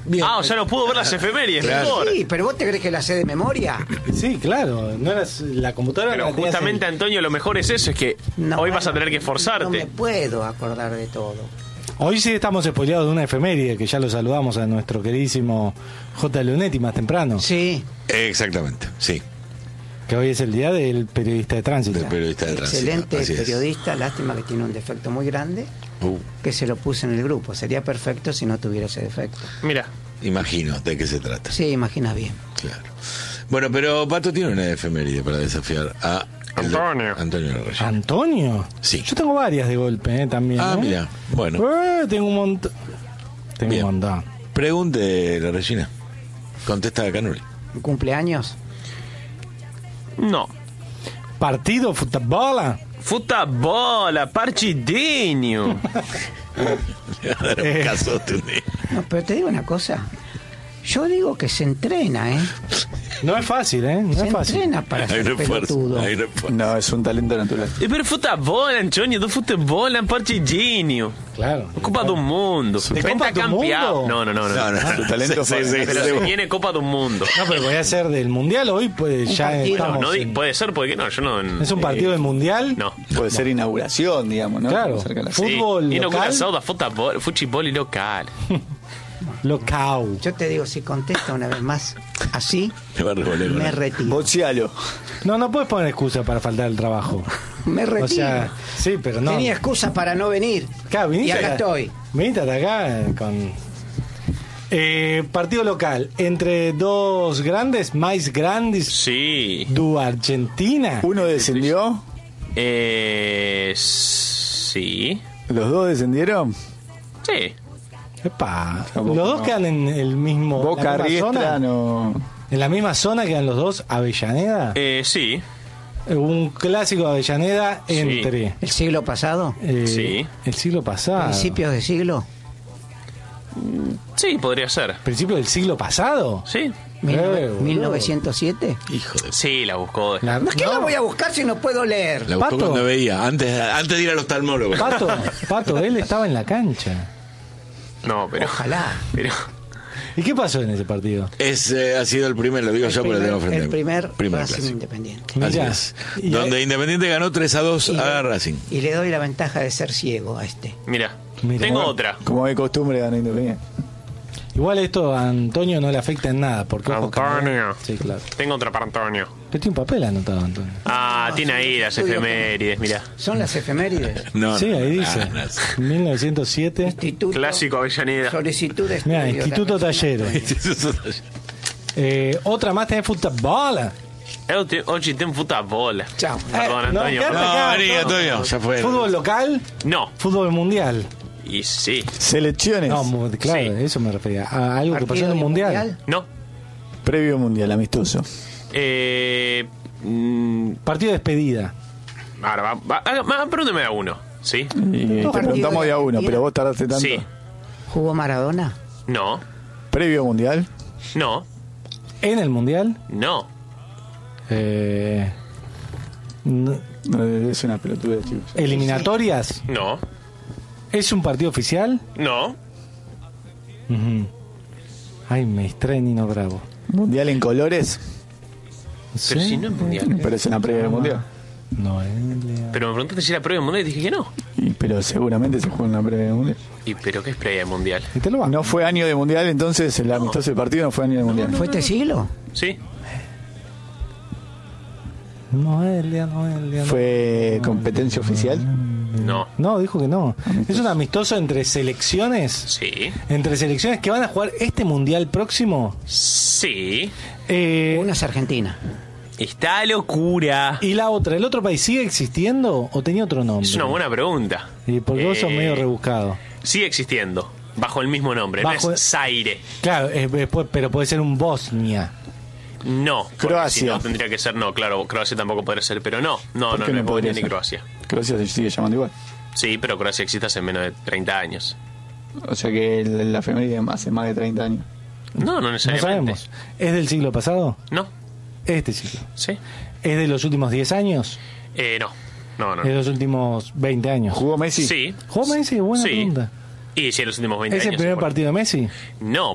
Bien. O sea, no pudo ver las efemérides, Claro. mejor. Sí, pero vos te crees que la sé de memoria. Sí, claro. No eras la computadora. Pero no la tenías justamente, Antonio, lo mejor es eso, es que No, hoy vas a tener que No me esforzarte. puedo acordar de todo. Hoy sí estamos spoileados de una efeméride, que ya lo saludamos a nuestro queridísimo J. Lunetti más temprano. Sí, Exactamente, sí. Que hoy es el día del periodista de tránsito. Del periodista de tránsito. excelente Así es. periodista, lástima que tiene un defecto muy grande, Uh, que se lo puse en el grupo. Sería perfecto si no tuviera ese defecto. Mira, imagino de qué se trata. Sí, imaginas bien. Claro. Bueno, pero Pato tiene una efeméride para desafiar a Antonio. Antonio Larrañaga. ¿Antonio? Sí. Yo tengo varias de golpe, también. Mira, bueno. Tengo un montón. Tengo Bien. un montón. Pregunte la Regina. Contesta a Canuli. ¿Cumpleaños? no. ¿Partido fútbol? Futabola, partidinho. Le va a dar un casote un día. No, pero te digo una cosa. Yo digo que se entrena, ¿eh? No es fácil, No Se es fácil. entrena para Hay ser refuerzo. pelotudo. Hay refuerzo. No, es un talento natural. Per futabola, Antonio, do futabola, partidinho. Claro. Copa do Mundo. Copa do Pentacampeão. Mundo? No. Su talento Sí, fue- sí, Pero sí. se viene Copa do Mundo. No, pero voy a ser del mundial hoy, pues ya partido. estamos. No, en- puede ser, puede que no. Yo no. Es un partido del mundial. No. Puede ser inauguración, digamos, ¿no? Claro. Cerca de la- Fútbol local. Inauguração da futebol local. Local. Yo te digo, si contesta una vez más así, Me va a revolver. me retiro. Bochealo. No puedes poner excusa para faltar al trabajo. Me retiro. O sea, sí, pero no. Tenía excusa para no venir. Claro, Y viniste acá acá. estoy. Viniste hasta acá con. Partido local entre dos grandes, más grandes Sí. do Argentina. Uno descendió, Sí. los dos descendieron. Sí. Epa, Boca los dos no. quedan en el mismo. Boca la misma Riestra zona. no. En la misma zona quedan los dos, Avellaneda. Sí. Un clásico de Avellaneda Sí. entre ¿El siglo pasado? Sí. el siglo pasado. ¿Principios de siglo? Sí, podría ser. ¿Principio del siglo pasado? Sí. Boludo. 1907. Hijo de... Sí, la buscó. La- ¿No es que no. la voy a buscar si no puedo leer? La buscó Pato. cuando veía, antes de ir al oftalmólogo. Pato, él estaba en la cancha. No, pero. Ojalá. Pero. ¿Y qué pasó en ese partido? Ha sido el primer, lo digo yo, pero lo tengo frente a El mí. primer Racing clásico. Independiente. Así Mirá. es. Y- Donde Independiente ganó 3-2 Y- a Racing. Y le doy la ventaja de ser ciego a este. Mira. Mira. Tengo otra. Como de costumbre ganó Independiente. Igual esto a Antonio no le afecta en nada, porque ojo que- Antonio. Sí, claro. Tengo otra para Antonio. Que tiene un papel anotado, Antonio. Tiene ahí las efemérides, mira. Son las efemérides. No, Sí, no, ahí no, dice. no, no. 1907. Instituto. Clásico Avellaneda. Solicitud de Mira, estudio. Instituto La Racing Talleres. Otra más tenés fútbol. Hoy tengo fútbol. Chao. Perdón, no, Antonio. quédate No, acá, vení, Antonio, ya fue. ¿Fútbol local? No. ¿Fútbol mundial? Y sí. Selecciones. No, claro, Sí. eso me refería. A algo que pasó en Partido el de mundial. No. Previo mundial, amistoso. Partido de despedida. Ahora pregúnteme a uno. ¿Sí? Y te partido preguntamos de de a uno, Argentina. pero vos tardaste tanto. Sí. ¿Jugó Maradona? No. Previo mundial. No. En el mundial. No. No- No, es una pelotuda, chicos. eliminatorias. No. ¿Es un partido oficial? No. Ujú. Ay, me distrae Nino Bravo. Mundial en colores. Pero ¿Sí? si no es mundial. Pero es una previa del mundial. Noelia. Pero me preguntaste si era previa mundial y dije que no. Pero seguramente se juega en una previa del mundial. Pero qué es previa mundial? Y te lo va. No fue año de mundial, entonces el amistoso del partido no fue año de mundial. ¿Fue este siglo? Sí. Noelia, Noelia. ¿Fue competencia oficial? No. No, dijo que no. Es un amistoso entre selecciones. Sí. Entre selecciones que van a jugar este mundial próximo. Sí. Una es Argentina. Está locura. Y la otra, ¿el otro país sigue existiendo o tenía otro nombre? Es una buena pregunta. Y porque vos sos medio rebuscado. Sigue existiendo. Bajo el mismo nombre. Bajo- No es Zaire. Claro, pero puede ser un Bosnia. No. porque Croacia. Si no, tendría que ser. No, claro. Croacia tampoco podría ser. Pero no. No, ¿Por no, qué no no es podría Bosnia ni ser? Croacia. Croacia se sigue llamando igual. Sí, pero Croacia existe hace menos de 30 años. O sea que la efeméride hace más de 30 años. No, no No necesariamente. sabemos. ¿Es del siglo pasado? No. Este siglo. Sí. ¿Es de los últimos 10 años? No. No, no. ¿Es de los últimos 20 años? ¿Jugó Messi? Sí. ¿Jugó Messi? Buena Sí. pregunta. Y si en los últimos 20 ¿Es años. el primer seguro. partido de Messi? No,